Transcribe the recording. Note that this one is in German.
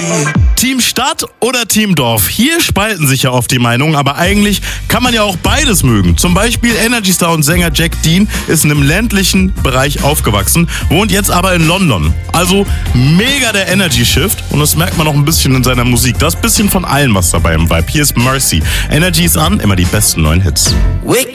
Team Stadt oder Team Dorf? Hier spalten sich ja oft die Meinungen, aber eigentlich kann man ja auch beides mögen. Zum Beispiel Energy Star und Sänger Jack Dean ist in einem ländlichen Bereich aufgewachsen, wohnt jetzt aber in London. Also mega der Energy Shift und das merkt man auch ein bisschen in seiner Musik. Das bisschen von allem was dabei im Vibe. Hier ist Mercy. Energy ist an, immer die besten neuen Hits. Wake